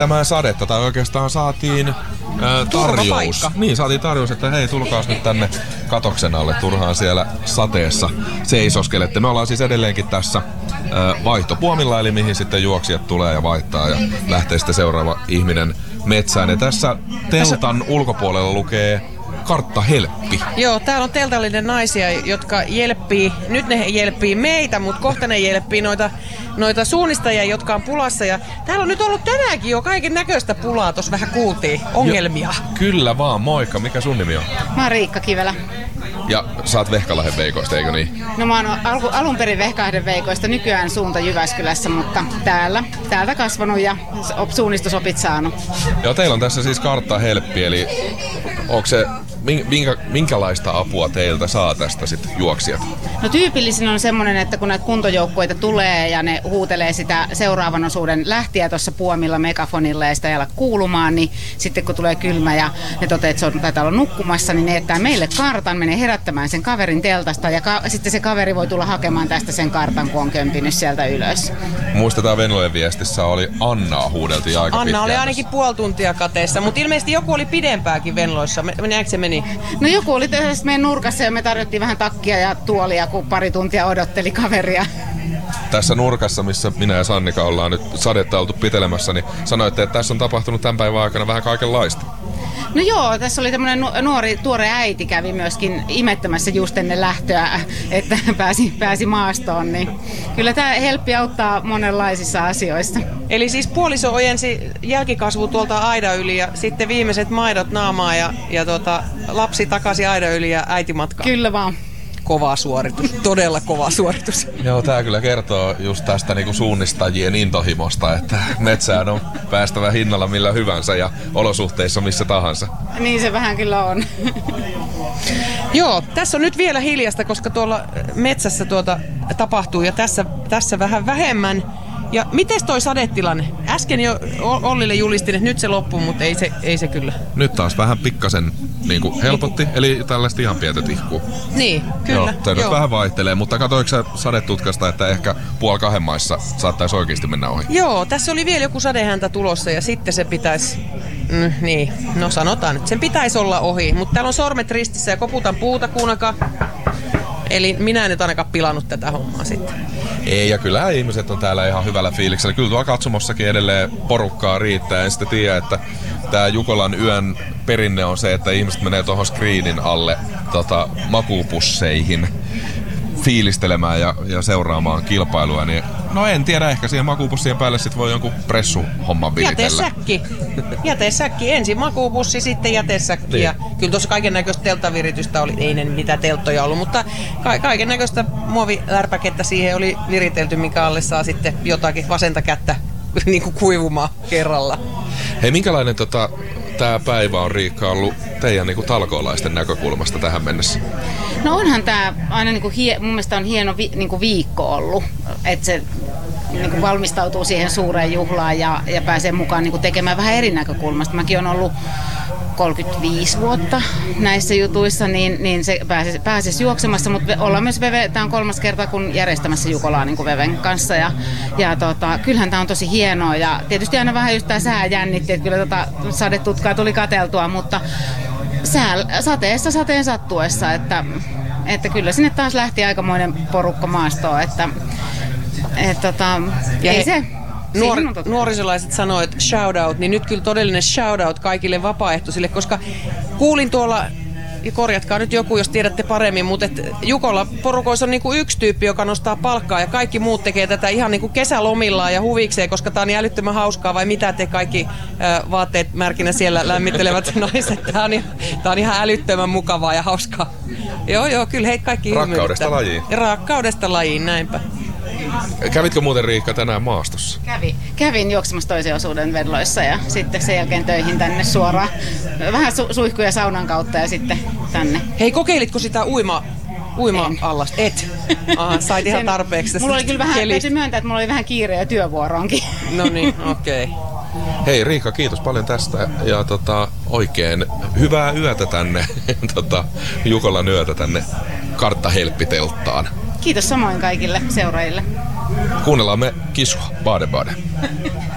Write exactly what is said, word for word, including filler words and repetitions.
Tämän sadetta, tai oikeastaan saatiin ää, tarjous. Niin, saatiin tarjous, että hei, tulkaas nyt tänne katoksen alle, turhaan siellä sateessa seisoskelette. Me ollaan siis edelleenkin tässä ää, vaihtopuomilla, eli mihin sitten juoksijat tulee ja vaihtaa ja lähtee sitten seuraava ihminen metsään. Ja tässä teltan ulkopuolella lukee Kartta Helppi. Joo, täällä on teltallinen naisia, jotka jelppii, nyt ne jelppii meitä, mutta kohta ne jelppii noita, noita suunnistajia, jotka on pulassa. Ja täällä on nyt ollut tänäänkin jo kaiken näköistä pulaa, tuossa vähän kuultiin, ongelmia. Jo, kyllä vaan, moikka. Mikä sun nimi on? Mä oon Riikka Kivelä. Ja sä oot Vehkalahden veikoista, eikö niin? No mä oon alku, alun perin Vehkalahden veikoista, nykyään suunta Jyväskylässä, mutta täällä, täältä kasvanut ja suunnistusopit saanut. Joo, teillä on tässä siis Kartta Helppi, eli onko se, minkä, minkälaista apua teiltä saa tästä sitten juoksijat? No tyypillisin on semmoinen, että kun näitä kuntojoukkueita tulee ja ne huutelee sitä seuraavan osuuden lähtiä tuossa puomilla megafonilla ja sitä ei ala kuulumaan, niin sitten kun tulee kylmä ja ne toteaa, että se on, taitaa olla nukkumassa, niin ne jättää meille kartan, menee herättämään sen kaverin teltasta ja ka- sitten se kaveri voi tulla hakemaan tästä sen kartan, kun on kömpinyt sieltä ylös. Muistetaan Venlojen viestissä oli Annaa huudeltiin aika Anna pitkään. oli ainakin puoli tuntia kateessa, mutta ilmeisesti joku oli pidempääkin Venloissa. Meneekö se meni? No joku oli tässä meidän nurkassa ja me tarjottiin vähän takkia ja tuolia, kun pari tuntia odotteli kaveria. Tässä nurkassa, missä minä ja Sannika ollaan nyt sadetta oltu pitelemässä, niin sanoitte, että tässä on tapahtunut tämän päivän aikana vähän kaikenlaista. No joo, tässä oli tämmöinen nuori, tuore äiti kävi myöskin imettämässä just ennen lähtöä, että pääsi, pääsi maastoon, niin kyllä tämä Helppi auttaa monenlaisissa asioissa. Eli siis puoliso ojensi jälkikasvu tuolta aidan yli ja sitten viimeiset maidot naamaa ja, ja tuota, lapsi takaisin aidan yli ja äiti matkaan. Kyllä vaan. Kova suoritus, todella kova suoritus. Joo, tää kyllä kertoo just tästä niinku suunnistajien intohimosta, että metsään on päästävä hinnalla millä hyvänsä ja olosuhteissa missä tahansa. Niin se vähän kyllä on. Joo, tässä on nyt vielä hiljasta, koska tuolla metsässä tuota tapahtuu ja tässä, tässä vähän vähemmän. Ja mites toi sadetilanne? Äsken jo Ollille julistin, että nyt se loppuu, mutta ei se, ei se kyllä. Nyt taas vähän pikkasen niin kuin helpotti, eli tällaista ihan pientä tihkuu. Niin, kyllä. Joo, se nyt vähän vaihtelee, mutta katsoitko sä sadetutkasta, että ehkä puoli kahden maissa saattaisi oikeasti mennä ohi? Joo, tässä oli vielä joku sadehäntä tulossa ja sitten se pitäisi, mm, niin, no sanotaan nyt, sen pitäisi olla ohi. Mutta täällä on sormet ristissä ja koputan puuta, kuunnelkaa. Eli minä en nyt ainakaan pilannut tätä hommaa sitten. Ei, ja kyllähän ihmiset on täällä ihan hyvällä fiiliksellä. Kyllä tuolla katsomossakin edelleen porukkaa riittää. En sitten tiedä, että tämä Jukolan yön perinne on se, että ihmiset menee tuohon screenin alle tota, makuupusseihin fiilistelemään ja, ja seuraamaan kilpailua. Niin, no en tiedä, ehkä siihen makuupussien päälle sit voi jonkun pressuhomman viritellä. Jätesäkki. Jätesäkki. Ensin makuupussi, sitten jätesäkki. Niin. Ja kyllä tuossa kaiken näköistä telttaviritystä oli, ei ne mitään telttoja ollut, mutta ka- kaiken näköistä muovilärpäkettä siihen oli viritelty, mikä alle saa sitten jotakin vasenta kättä niin kuin kuivumaan kerralla. Hei, minkälainen tota, tämä päivä on, Riikka, ollut teidän niin kuin talkoolaisten näkökulmasta tähän mennessä? No onhan tämä aina, niin kuin hie, mun mielestä on hieno vi, niin kuin viikko ollut, että se niin kuin valmistautuu siihen suureen juhlaan ja, ja pääsee mukaan niin kuin tekemään vähän eri näkökulmasta. Mäkin olen ollut kolmekymmentäviisi vuotta näissä jutuissa, niin, niin se pääsisi, pääsisi juoksemassa, mutta ollaan myös Veve, tämä on kolmas kerta kun järjestämässä Jukolaa niin kuin Veven kanssa ja, ja tota, kyllähän tämä on tosi hienoa ja tietysti aina vähän just tämä sää jännitti, että kyllä tota sadetutkaa tuli katseltua, mutta sää, sateessa sateen sattuessa, että, että kyllä sinne taas lähti aikamoinen porukka maastoon, että et, tota, ja ei he, se... Nuor, nuorisolaiset sanoivat, että shout out, niin nyt kyllä todellinen shout out kaikille vapaaehtoisille, koska kuulin tuolla, ja korjatkaa nyt joku, jos tiedätte paremmin, mutta et Jukolla porukoissa on niinku yksi tyyppi, joka nostaa palkkaa ja kaikki muut tekee tätä ihan niinku kesälomillaan ja huvikseen, koska tää on niin älyttömän hauskaa, vai mitä te kaikki äh, vaatteet märkinä siellä lämmittelevät naiset. Tää on, tää on ihan älyttömän mukavaa ja hauskaa. Joo, joo, kyllä heitä kaikki Rakkaudesta lajiin. Rakkaudesta lajiin, näinpä. Kävitkö muuten, Riikka, tänään maastossa? Kävin. Kävin juoksemassa toisen osuuden Venloissa ja sitten sen jälkeen töihin tänne suoraan. Vähän su- suihkuja saunan kautta ja sitten tänne. Hei, kokeilitko sitä uima, uima-allasta? Et. Aha, sait ihan tarpeeksi. Mulla oli kyllä vähän, täytyy myöntää, että mulla oli vähän kiire ja työvuoroonkin. No niin, okei. Okay. Hei Riikka, kiitos paljon tästä ja tota, oikein hyvää yötä tänne, tota, Jukolan yötä tänne Kartta Helppi-telttaan. Kiitos samoin kaikille seuraajille. Kuunnellaan me Kisua, Bade Bade.